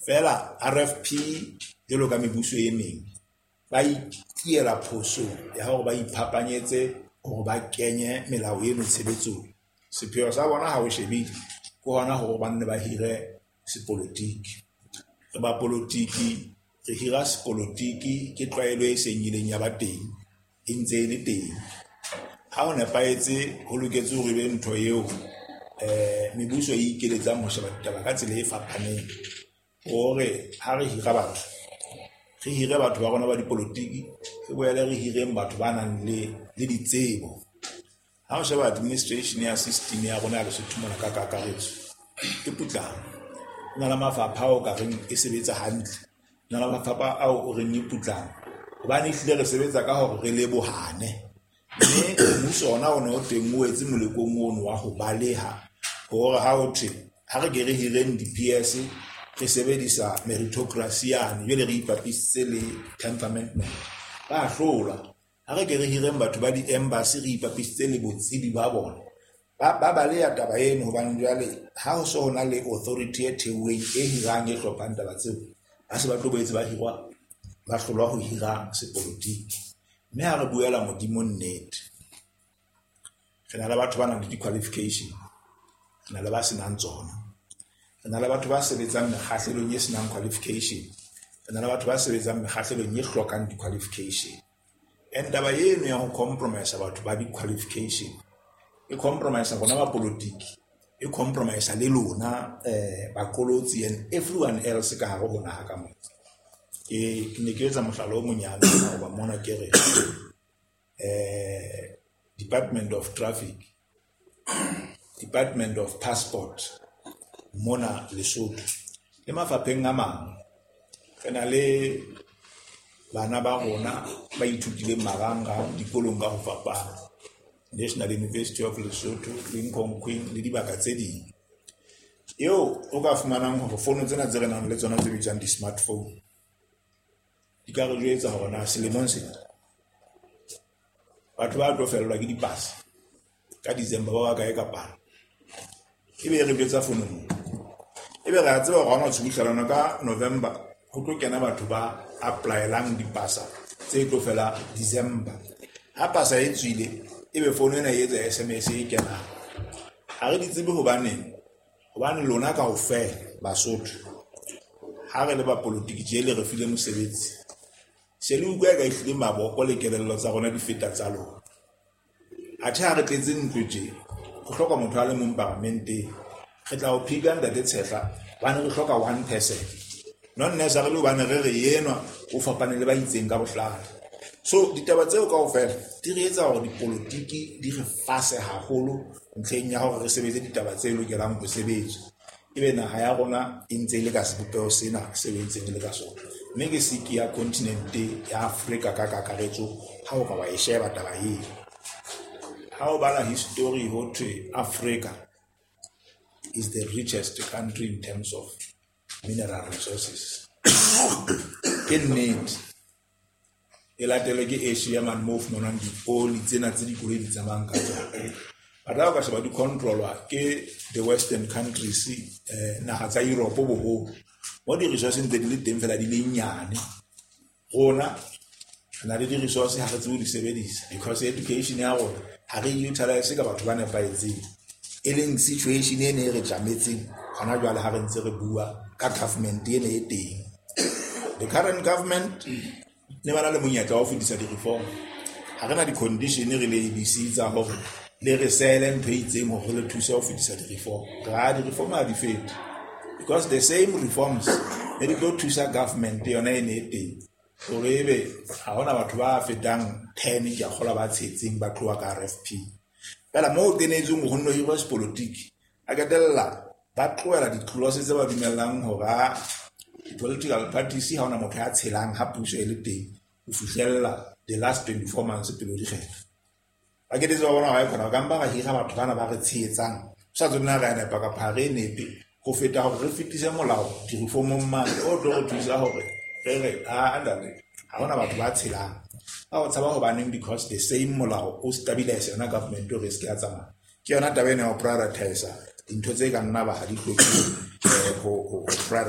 fela RFP jalo ka mebuso e meng ba itiela phoso ya hore ba iphapanyetse hore ba kenye melao eno tshebetsong. Sepheo sa bona ha o shebile go hona hore ba nne ba hire sepolotiki. Ba politiki re hira sepolotiki ke tlwaelo e senyileng ya ba teng e ntse le teng. Ha o nepaetse ho loketse hore be ntho eo mebuso e ikeletsang ho sheba ditaba ka tsela e fapaneng hore ha re hira batho re hire batho ba rona ba dipolotiki re boele re hireng batho ba nang le ditsebo. Ha o sheba administration ya system ya rona le sethumela ka kakaretso e putlana. Nna la mafapha o ka reng e sebetsa hantle, nna la mafapha ao o reng e putlana hobane hlile re sebetsa ka hore re lebohane. Mme mmuso ona o ne o teng o etse molekong ono wa ho baleha hore ha o thwe ha re ke re hireng di-PS re sebedisa meritocracy yane jwale re ipapisitse le 10th Amendment ba hlola. Ha re ke re hireng batho ba di-embassy re ipapisitse le botsebi ba bona ba baleha taba eno hobane jwale ha o so hona le authority e theoheng e hirang e hlophang taba tseo ba se ba tlo boetse ba hirwa ba hlolwa ho hira sepolotiki. Mme ha re buela modimo nnete re na le batho ba nang le di-qualification, re na le ba senang tsona, re na le batho ba sebetsang mekgahlelong e senang qualification, re na le batho ba sebetsang mekgahlelong e hlokang di-qualification. And taba eno ya ho compromise batho ba di-qualification e compromise bona ba politiki, e compromise le lona bakolotsi and everyone else ka hare ho naha ka mona. Ke ne ke etsa mohlala o monyane hoba mona ke re Department of Traffic, Department of Passport mona Lesotho le mafapheng a mang re na le bana ba rona ba ithutileng marangrang dikolong ka ho fapana, National University of Lesotho, Lincoln Queen le dibaka tse ding. Eo o ka fumanang hore fono tsena tse re nang le tsona tse bitswang di-smartphone di ka re jwetsa hore na selemong sena batho ba tlo fellwa ke dipase ka December ba kae ka palo. Ebe re jwetsa fonong, ebe re a tseba hore hona tshubuhlelano ka November ho tlo kena batho ba apply-lang dipasa tse tlo fela December. Ha pasa e tswile ebe fono ena e etsa SMS e kenang. Ha re di tsebe hobane lona ka ofela Basotho ha re le ba politiki jele re file mosebetsi se le utlwa ka ihlile maboko le kelello tsa rona di feta tsa lona. Athe ha re tletse ntlo tje go hloka motho a le mong parlamenteng re tla o phika ntate Tshehla bana re hloka 1%, non necessarily bana re yenwa o fapane le ba itseng ka bohlala. So ditaba tseo kaofela di re etsa hore dipolitiki di re fase haholo ntlheng ya hore re sebetse ditaba tse lokelang ho sebetswa. Ebe naha ya rona e ntse le ka sebopeho sena se entseng le ka sona. Mme ke siki ya kontinente ya Afrika ka kakaretso ha o ka wa e sheba taba eo. Ha o bala history ho thwe Africa is the richest country in terms of mineral resources. Ke nnete e latele ke Asia man move nona di oli tsena tse di koledi tsa banka tsona. Batla ka sheba di controlwa ke the western countries naha tsa Europe boholo mo di resources tse di le teng fela di le nyane. Rona na le di resources ha re tsebe di sebedisa because education ya rona ha re utilize ka batho ba nepaetseng. E leng situation e ne re tlametseng hona jwale ha re ntse re bua ka government e ne e teng. The current government ne bana le monyetla wa ho fetisa di-reform. Ha re na di-condition re le ABC tsa hore le re sele ntho e itseng hore le thusa ho fetisa di-reform. Ra di-reform ha di fete because the same reforms ne di tlo thusa government yona e ne e teng hore ebe ha hona batho ba fetang 10 ke a kgola ba tshetseng ba tloa ka RFP. Fela mo tenetseng go nno hirwa sepolotiki a katella ba tloela di-clauses tse ba dumellang hore political parties ha ona motho ya tshelang ha puso e le teng ho fihlella the last 24 months pele di kgetho. Ba ke ditse ba bona ga e khona ka mpa ga hira batho bana ba re tshetsang sa tsona ga ena pa ka phare nepe go feta hore re fetise molao di-reform mmane o tlo go thusa hore re andale ha ona batho ba tshelang ba o tsaba go baneng because the same molao o stabilize yona government o risk ya tsamaya ke yona tabene o prioritize dintho tse ka nna ba ha di hloke go